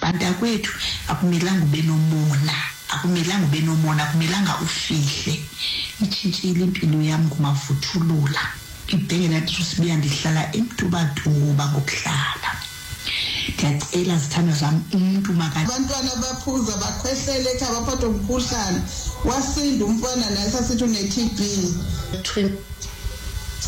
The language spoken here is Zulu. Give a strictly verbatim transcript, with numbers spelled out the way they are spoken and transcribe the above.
bantakwethu akumelanga ube nomona, akumelanga ube nomona, akumelanga ufihle. Itshintshile impilo yami ngumavuthulula. Ibhekela ukuthi sibuya ndihlala emtubatuba ngokuhlala. Ngiyacela zithando zami umuntu makade abantwana baphuza bakhwehlele ekhaya baphathwa umkhuhlane wasinda umfana naye sasithi une T B.